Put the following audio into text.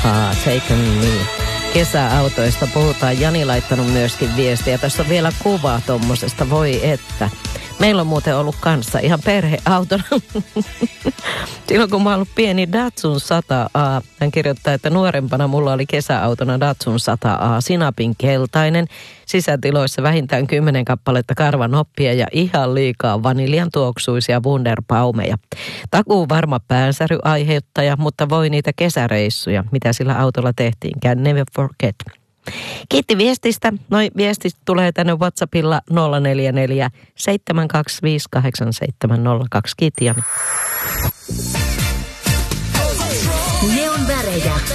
Take Me. Kesäautoista puhutaan. Jani laittanut myöskin viestiä. Tässä on vielä kuva tommosesta. Voi että. Meillä on muuten ollut kanssa ihan perheautona. Silloin kun mä oon ollut pieni Datsun 100A. Hän kirjoittaa, että nuorempana mulla oli kesäautona Datsun 100A. Sinapin keltainen. Sisätiloissa vähintään 10 kappaletta karvanoppia ja ihan liikaa vaniljan tuoksuisia wunderpaumeja. Takuu varma päänsäryaiheuttaja, mutta voi niitä kesäreissuja, mitä sillä autolla tehtiin. Can never forget. Kiitti viestistä. Noi viestit tulee tänne WhatsAppilla 044 725 8702. Kiitti Jani.